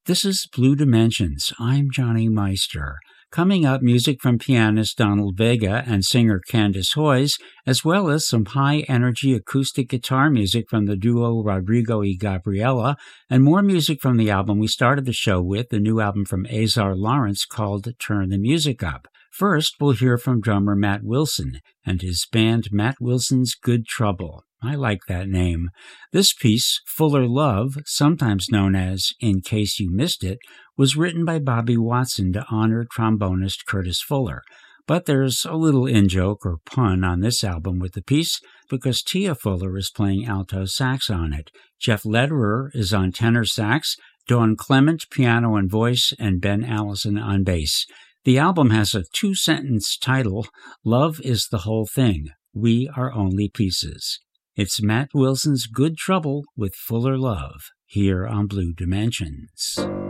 This is Blue Dimensions. I'm Johnny Meister. Coming up, music from pianist Donald Vega and singer Candace Hoyes, as well as some high-energy acoustic guitar music from the duo Rodrigo y Gabriela, and more music from the album we started the show with, the new album from Azar Lawrence called Turn the Music Up. First, we'll hear from drummer Matt Wilson and his band Matt Wilson's Good Trouble. I like that name. This piece, Fuller Love, sometimes known as In Case You Missed It, was written by Bobby Watson to honor trombonist Curtis Fuller. But there's a little in-joke or pun on this album with the piece because Tia Fuller is playing alto sax on it. Jeff Lederer is on tenor sax, Dawn Clement piano and voice, and Ben Allison on bass. The album has a two-sentence title, Love is the Whole Thing. We are only pieces. It's Matt Wilson's Good Trouble with Fuller Love, here on Blue Dimensions.